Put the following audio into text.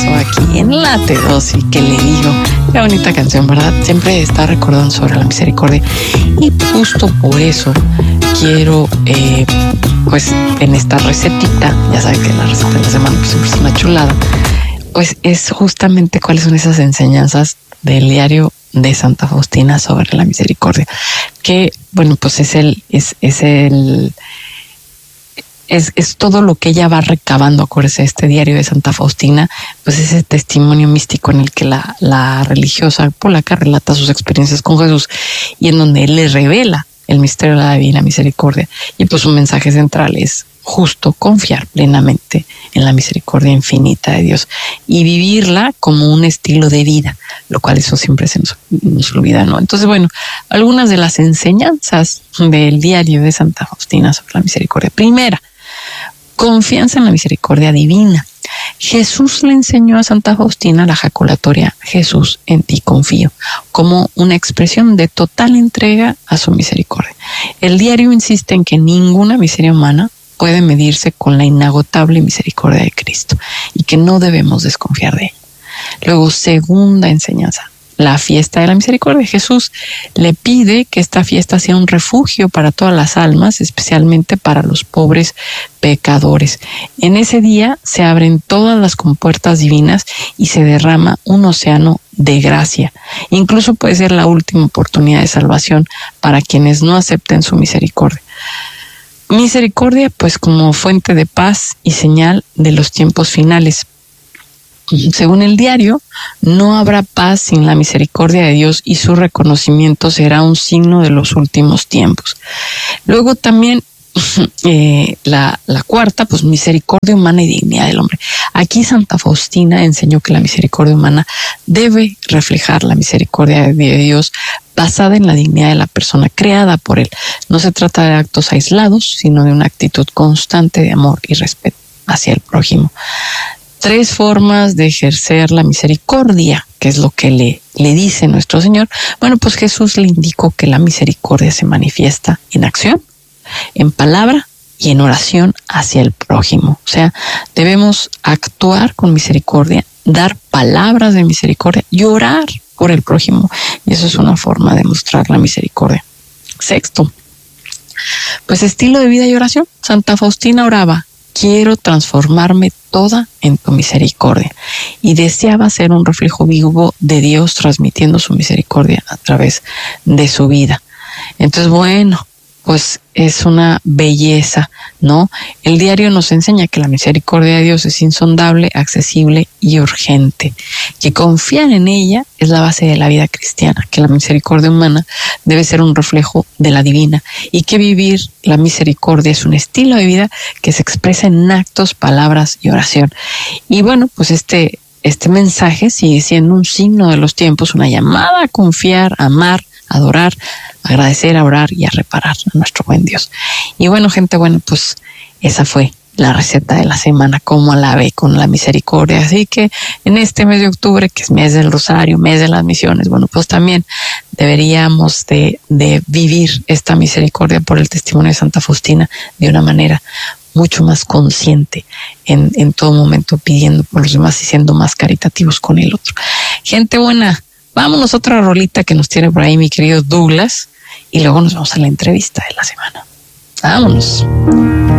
regreso aquí en la T2 y que le digo, qué bonita canción, ¿verdad? Siempre está recordando sobre la misericordia y justo por eso quiero, pues en esta recetita, ya saben que la receta de la semana pues siempre es una chulada, pues es justamente cuáles son esas enseñanzas del diario de Santa Faustina sobre la misericordia, que bueno, pues es todo lo que ella va recabando. Acuérdense, este diario de Santa Faustina, pues ese testimonio místico en el que la religiosa polaca relata sus experiencias con Jesús y en donde él le revela el misterio de la divina misericordia. Y pues su mensaje central es justo confiar plenamente en la misericordia infinita de Dios y vivirla como un estilo de vida, lo cual eso siempre se nos olvida, ¿no? Entonces, bueno, algunas de las enseñanzas del diario de Santa Faustina sobre la misericordia. Primera, confianza en la misericordia divina. Jesús le enseñó a Santa Faustina la jaculatoria Jesús, en ti confío, como una expresión de total entrega a su misericordia. El diario insiste en que ninguna miseria humana puede medirse con la inagotable misericordia de Cristo y que no debemos desconfiar de ella. Luego, segunda enseñanza, la fiesta de la misericordia. Jesús le pide que esta fiesta sea un refugio para todas las almas, especialmente para los pobres pecadores. En ese día se abren todas las compuertas divinas y se derrama un océano de gracia. Incluso puede ser la última oportunidad de salvación para quienes no acepten su misericordia. Misericordia, pues, como fuente de paz y señal de los tiempos finales. Según el diario, no habrá paz sin la misericordia de Dios y su reconocimiento será un signo de los últimos tiempos. Luego también la cuarta, pues misericordia humana y dignidad del hombre. Aquí Santa Faustina enseñó que la misericordia humana debe reflejar la misericordia de Dios basada en la dignidad de la persona creada por él. No se trata de actos aislados, sino de una actitud constante de amor y respeto hacia el prójimo. 3 formas de ejercer la misericordia, que es lo que le dice nuestro Señor. Bueno, pues Jesús le indicó que la misericordia se manifiesta en acción, en palabra y en oración hacia el prójimo. O sea, debemos actuar con misericordia, dar palabras de misericordia y orar por el prójimo. Y eso es una forma de mostrar la misericordia. Sexto, pues estilo de vida y oración. Santa Faustina oraba: quiero transformarme toda en tu misericordia, y deseaba ser un reflejo vivo de Dios, transmitiendo su misericordia a través de su vida. Entonces, bueno, pues es una belleza, ¿no? El diario nos enseña que la misericordia de Dios es insondable, accesible y urgente, que confiar en ella es la base de la vida cristiana, que la misericordia humana debe ser un reflejo de la divina y que vivir la misericordia es un estilo de vida que se expresa en actos, palabras y oración. Y bueno, pues este mensaje sigue siendo un signo de los tiempos, una llamada a confiar, a amar, a adorar, a agradecer, a orar y a reparar a nuestro buen Dios. Y bueno, gente, bueno, pues esa fue la receta de la semana, cómo la ve con la misericordia. Así que en este mes de octubre, que es mes del Rosario, mes de las misiones, bueno, pues también deberíamos de vivir esta misericordia por el testimonio de Santa Faustina de una manera mucho más consciente, en todo momento pidiendo por los demás y siendo más caritativos con el otro. Gente buena, vámonos a otra rolita que nos tiene por ahí mi querido Douglas y luego nos vamos a la entrevista de la semana. Vámonos.